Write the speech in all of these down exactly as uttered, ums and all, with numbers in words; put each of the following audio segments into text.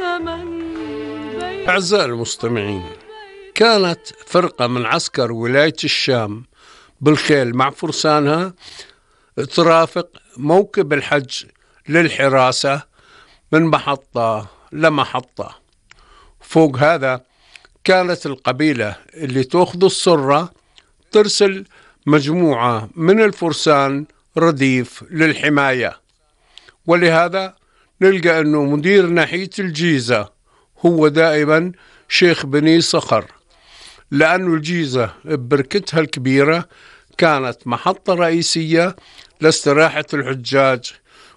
أعزائي المستمعين، كانت فرقة من عسكر ولاية الشام بالخيل مع فرسانها ترافق موكب الحج للحراسة من محطة لمحطة. فوق هذا كانت القبيلة اللي تأخذ السرة ترسل مجموعة من الفرسان رديف للحماية، ولهذا نلقى أنه مدير ناحية الجيزة هو دائما شيخ بني صخر، لأن الجيزة ببركتها الكبيرة كانت محطة رئيسية لاستراحة الحجاج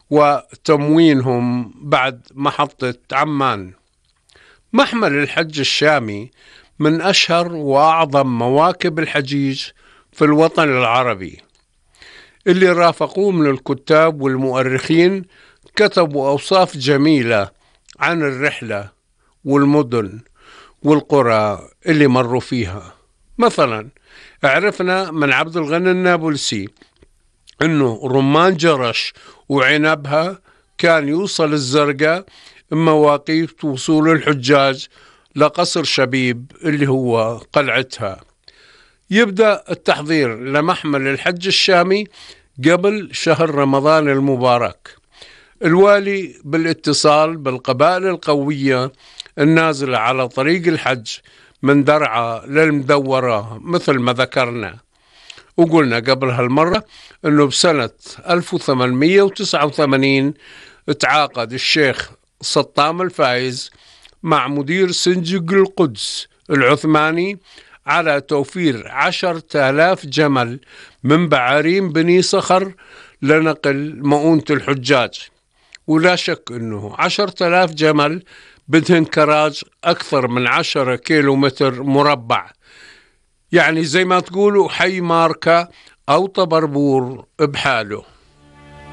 وتموينهم بعد محطة عمان. محمل الحج الشامي من أشهر وأعظم مواكب الحجيج في الوطن العربي. اللي رافقوه من الكتاب والمؤرخين كتبوا أوصاف جميلة عن الرحلة والمدن والقرى اللي مروا فيها. مثلا عرفنا من عبد الغني النابلسي أنه رمان جرش وعنبها كان يوصل الزرقاء مواقيت وصول الحجاج لقصر شبيب اللي هو قلعتها. يبدأ التحضير لمحمل الحج الشامي قبل شهر رمضان المبارك. الوالي بالاتصال بالقبائل القوية النازلة على طريق الحج من درعا للمدورة مثل ما ذكرنا، وقلنا قبل هالمرة أنه بسنة ألف وثمانمئة وتسعة وثمانين تعاقد الشيخ سطام الفايز مع مدير سنجق القدس العثماني على توفير عشرة آلاف جمل من بعارين بني صخر لنقل مؤونة الحجاج. ولا شك أنه عشرة آلاف جمل بدهن كراج أكثر من عشرة كيلو متر مربع، يعني زي ما تقولوا حي ماركة أو طبربور بحاله.